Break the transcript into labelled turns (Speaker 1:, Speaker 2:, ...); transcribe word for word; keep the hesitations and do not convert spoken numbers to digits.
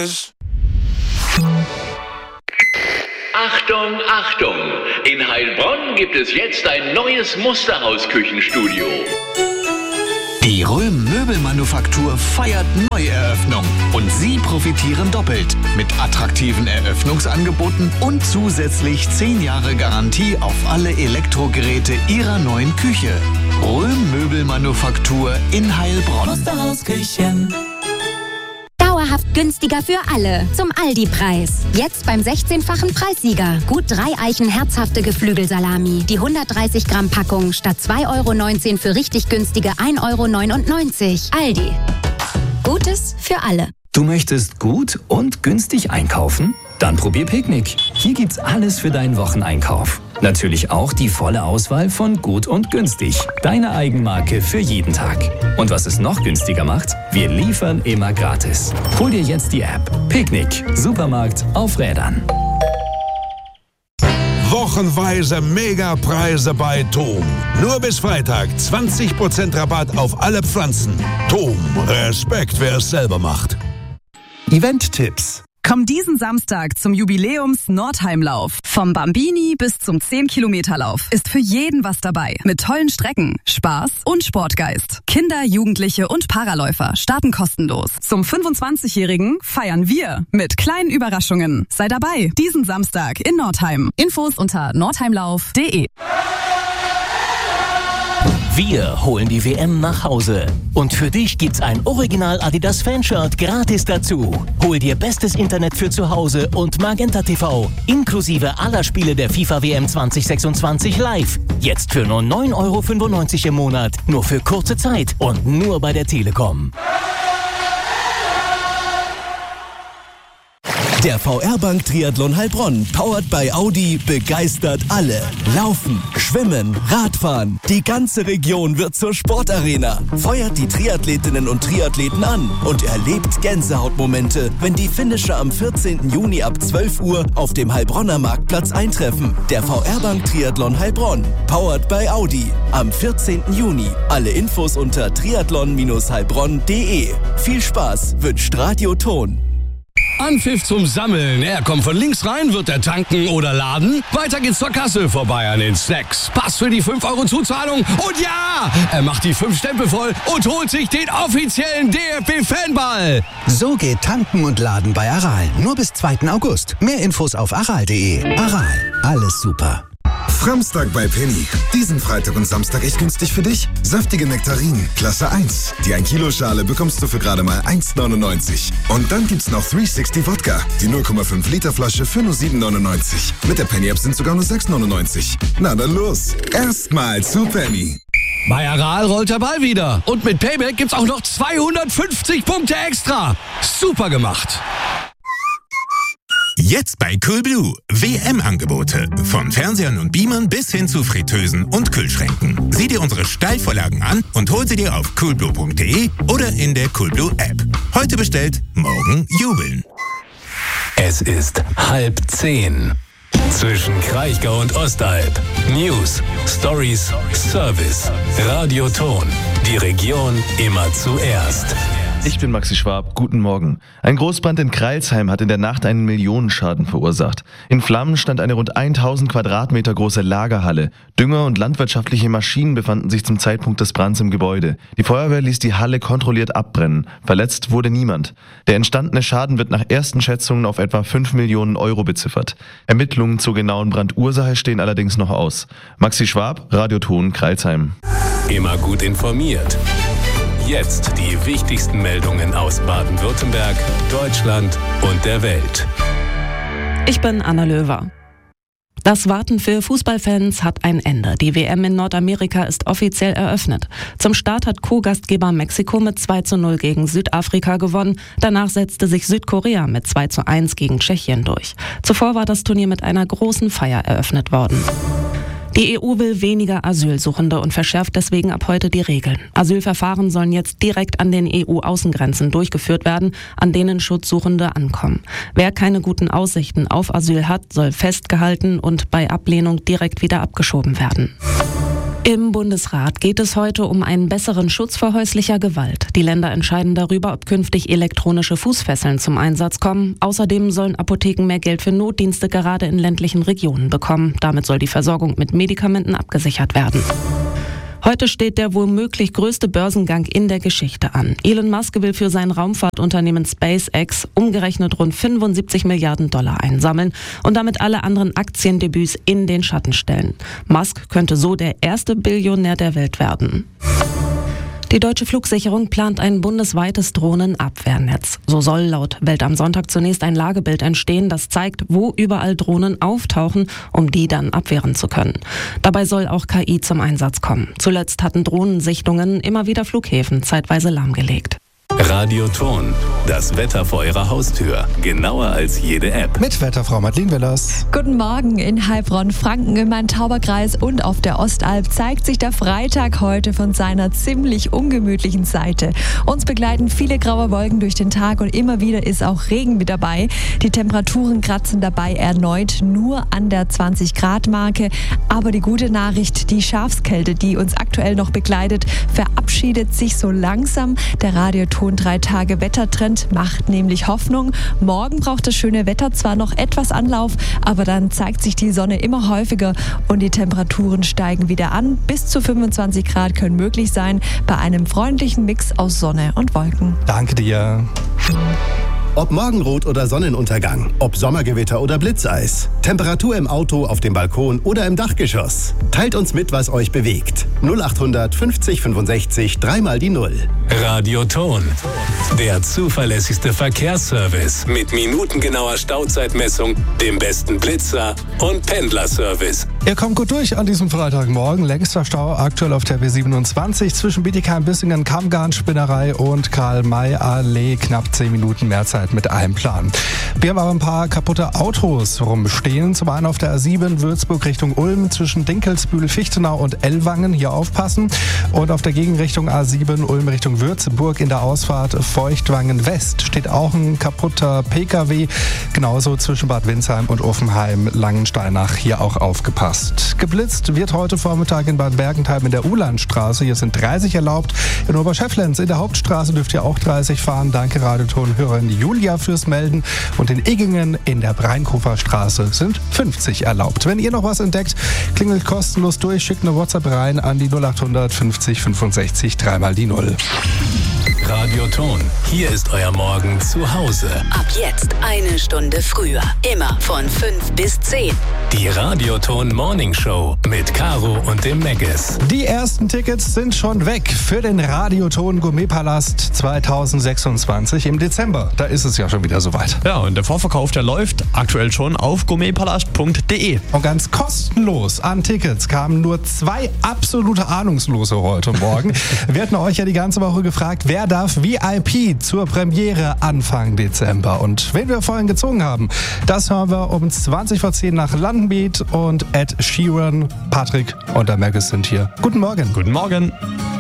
Speaker 1: Tschüss.
Speaker 2: Achtung, Achtung! In Heilbronn gibt es jetzt ein neues Musterhaus-Küchenstudio.
Speaker 3: Die Röhm Möbelmanufaktur feiert Neueröffnung und Sie profitieren doppelt mit attraktiven Eröffnungsangeboten und zusätzlich zehn Jahre Garantie auf alle Elektrogeräte Ihrer neuen Küche. Röhm Möbelmanufaktur in Heilbronn.
Speaker 4: Musterhausküchen.
Speaker 5: Dauerhaft günstiger für alle. Zum Aldi-Preis. Jetzt beim sechzehnfachen Preissieger. Gut drei Eichen herzhafte Geflügelsalami. Die hundertdreißig Gramm Packung statt zwei Euro neunzehn für richtig günstige ein Euro neunundneunzig. Aldi. Gutes für alle.
Speaker 6: Du möchtest gut und günstig einkaufen? Dann probier Picknick. Hier gibt's alles für deinen Wocheneinkauf. Natürlich auch die volle Auswahl von Gut und Günstig. Deine Eigenmarke für jeden Tag. Und was es noch günstiger macht? Wir liefern immer gratis. Hol dir jetzt die App. Picknick. Supermarkt auf Rädern.
Speaker 1: Wochenweise Megapreise bei Thom. Nur bis Freitag zwanzig Prozent Rabatt auf alle Pflanzen. Thom. Respekt, wer es selber macht.
Speaker 7: Event-Tipps.
Speaker 8: Komm diesen Samstag zum Jubiläums-Nordheimlauf. Vom Bambini bis zum zehn-Kilometer-Lauf ist für jeden was dabei. Mit tollen Strecken, Spaß und Sportgeist. Kinder, Jugendliche und Paraläufer starten kostenlos. Zum fünfundzwanzigjährigen feiern wir mit kleinen Überraschungen. Sei dabei, diesen Samstag in Nordheim. Infos unter nordheimlauf punkt de.
Speaker 9: Wir holen die W M nach Hause. Und für dich gibt's ein Original Adidas Fanshirt gratis dazu. Hol dir bestes Internet für zu Hause und Magenta T V. Inklusive aller Spiele der FIFA W M zwanzig sechsundzwanzig live. Jetzt für nur neun Euro fünfundneunzig im Monat. Nur für kurze Zeit und nur bei der Telekom.
Speaker 10: Der V R-Bank Triathlon Heilbronn, powered by Audi, begeistert alle. Laufen, Schwimmen, Radfahren. Die ganze Region wird zur Sportarena. Feuert die Triathletinnen und Triathleten an und erlebt Gänsehautmomente, wenn die Finisher am vierzehnten Juni ab zwölf Uhr auf dem Heilbronner Marktplatz eintreffen. Der V R-Bank Triathlon Heilbronn, powered by Audi. Am vierzehnten Juni. Alle Infos unter triathlon heilbronn punkt de. Viel Spaß wünscht Radio Ton.
Speaker 11: Anpfiff zum Sammeln. Er kommt von links rein, wird er tanken oder laden. Weiter geht's zur Kasse, vorbei an den Snacks. Pass für die fünf Euro Zuzahlung. Und ja, er macht die fünf Stempel voll und holt sich den offiziellen D F B-Fanball.
Speaker 3: So geht Tanken und Laden bei Aral. Nur bis zweiten August. Mehr Infos auf aral punkt de. Aral. Alles super.
Speaker 12: Framstag bei Penny. Diesen Freitag und Samstag echt günstig für dich. Saftige Nektarinen, Klasse eins. Die ein Kilo Schale bekommst du für gerade mal eins neunundneunzig. Und dann gibt's noch dreihundertsechzig Wodka. Die null Komma fünf Liter Flasche für nur sieben neunundneunzig. Mit der Penny App sind sogar nur sechs neunundneunzig. Na dann los. Erstmal zu Penny.
Speaker 11: Bei Aral rollt der Ball wieder. Und mit Payback gibt's auch noch zweihundertfünfzig Punkte extra. Super gemacht.
Speaker 13: Jetzt bei Coolblue. W M-Angebote. Von Fernsehern und Beamern bis hin zu Fritteusen und Kühlschränken. Sieh dir unsere Steilvorlagen an und hol sie dir auf coolblue punkt de oder in der Coolblue-App. Heute bestellt, morgen jubeln.
Speaker 6: Es ist halb zehn. Zwischen Kraichgau und Ostalb. News, Stories, Service. Radio Ton. Die Region immer zuerst.
Speaker 14: Ich bin Maxi Schwab, guten Morgen. Ein Großbrand in Crailsheim hat in der Nacht einen Millionenschaden verursacht. In Flammen stand eine rund tausend Quadratmeter große Lagerhalle. Dünger und landwirtschaftliche Maschinen befanden sich zum Zeitpunkt des Brands im Gebäude. Die Feuerwehr ließ die Halle kontrolliert abbrennen. Verletzt wurde niemand. Der entstandene Schaden wird nach ersten Schätzungen auf etwa fünf Millionen Euro beziffert. Ermittlungen zur genauen Brandursache stehen allerdings noch aus. Maxi Schwab, Radio Ton, Crailsheim.
Speaker 6: Immer gut informiert. Jetzt die wichtigsten Meldungen aus Baden-Württemberg, Deutschland und der Welt.
Speaker 15: Ich bin Anna Löwer. Das Warten für Fußballfans hat ein Ende. Die W M in Nordamerika ist offiziell eröffnet. Zum Start hat Co-Gastgeber Mexiko mit zwei zu null gegen Südafrika gewonnen. Danach setzte sich Südkorea mit zwei zu eins gegen Tschechien durch. Zuvor war das Turnier mit einer großen Feier eröffnet worden. Die E U will weniger Asylsuchende und verschärft deswegen ab heute die Regeln. Asylverfahren sollen jetzt direkt an den E U-Außengrenzen durchgeführt werden, an denen Schutzsuchende ankommen. Wer keine guten Aussichten auf Asyl hat, soll festgehalten und bei Ablehnung direkt wieder abgeschoben werden. Im Bundesrat geht es heute um einen besseren Schutz vor häuslicher Gewalt. Die Länder entscheiden darüber, ob künftig elektronische Fußfesseln zum Einsatz kommen. Außerdem sollen Apotheken mehr Geld für Notdienste gerade in ländlichen Regionen bekommen. Damit soll die Versorgung mit Medikamenten abgesichert werden. Heute steht der womöglich größte Börsengang in der Geschichte an. Elon Musk will für sein Raumfahrtunternehmen SpaceX umgerechnet rund fünfundsiebzig Milliarden Dollar einsammeln und damit alle anderen Aktiendebüts in den Schatten stellen. Musk könnte so der erste Billionär der Welt werden. Die Deutsche Flugsicherung plant ein bundesweites Drohnenabwehrnetz. So soll laut Welt am Sonntag zunächst ein Lagebild entstehen, das zeigt, wo überall Drohnen auftauchen, um die dann abwehren zu können. Dabei soll auch K I zum Einsatz kommen. Zuletzt hatten Drohnensichtungen immer wieder Flughäfen zeitweise lahmgelegt.
Speaker 4: Radioton, das Wetter vor Ihrer Haustür. Genauer als jede App.
Speaker 16: Mit Wetterfrau Madeleine Wellers.
Speaker 17: Guten Morgen in Heilbronn, Franken, im Main-Tauber-Kreis und auf der Ostalb zeigt sich der Freitag heute von seiner ziemlich ungemütlichen Seite. Uns begleiten viele graue Wolken durch den Tag und immer wieder ist auch Regen mit dabei. Die Temperaturen kratzen dabei erneut nur an der zwanzig Grad Marke. Aber die gute Nachricht, die Schafskälte, die uns aktuell noch begleitet, verabschiedet sich so langsam. Der Radioton drei Tage Wettertrend macht nämlich Hoffnung. Morgen braucht das schöne Wetter zwar noch etwas Anlauf, aber dann zeigt sich die Sonne immer häufiger und die Temperaturen steigen wieder an. Bis zu fünfundzwanzig Grad können möglich sein bei einem freundlichen Mix aus Sonne und Wolken.
Speaker 16: Danke dir.
Speaker 7: Ob Morgenrot oder Sonnenuntergang, ob Sommergewitter oder Blitzeis, Temperatur im Auto, auf dem Balkon oder im Dachgeschoss. Teilt uns mit, was euch bewegt. null achthundert fünfzig fünfundsechzig, dreimal die Null.
Speaker 4: Radioton, der zuverlässigste Verkehrsservice mit minutengenauer Stauzeitmessung, dem besten Blitzer und Pendlerservice.
Speaker 16: Ihr kommt gut durch an diesem Freitagmorgen. Längster Stau aktuell auf der B siebenundzwanzig zwischen Bietigheim, Bissingen, Kammgarn, Spinnerei und Karl-May-Allee. Knapp zehn Minuten mehr Zeit mit einem Plan. Wir haben aber ein paar kaputte Autos rumstehen. Zum einen auf der A sieben Würzburg Richtung Ulm zwischen Dinkelsbühl, Fichtenau und Ellwangen. Hier aufpassen. Und auf der Gegenrichtung A sieben Ulm Richtung Würzburg in der Ausfahrt Feuchtwangen West steht auch ein kaputter P K W. Genauso zwischen Bad Windsheim und Offenheim Langensteinach. Hier auch aufgepasst. Geblitzt wird heute Vormittag in Bad Bergentheim in der Ulandstraße. Hier sind dreißig erlaubt. In Oberschäfflenz in der Hauptstraße dürft ihr auch dreißig fahren. Danke Radioton-Hörerin Julia fürs Melden. Und in Eggingen in der Breinkofer Straße sind fünfzig erlaubt. Wenn ihr noch was entdeckt, klingelt kostenlos durch, schickt eine WhatsApp rein an die null achthundert fünfzig fünfundsechzig, dreimal die Null.
Speaker 4: Radioton, hier ist euer Morgen zu Hause.
Speaker 18: Ab jetzt eine Stunde früher. Immer von fünf bis zehn.
Speaker 4: Die Radioton Morning Show mit Caro und dem Megges.
Speaker 16: Die ersten Tickets sind schon weg für den Radioton Gourmetpalast zweitausendsechsundzwanzig im Dezember. Da ist es ja schon wieder soweit.
Speaker 19: Ja, und der Vorverkauf, der läuft aktuell schon auf gourmetpalast punkt de.
Speaker 16: Und ganz kostenlos an Tickets kamen nur zwei absolute Ahnungslose heute Morgen. Wir hatten euch ja die ganze Woche gefragt, wer darf V I P zur Premiere Anfang Dezember. Und wen wir vorhin gezogen haben, das hören wir um zwanzig vor zehn nach London Beat und Ed Sheeran. Patrick und der Megges sind hier. Guten Morgen.
Speaker 19: Guten Morgen.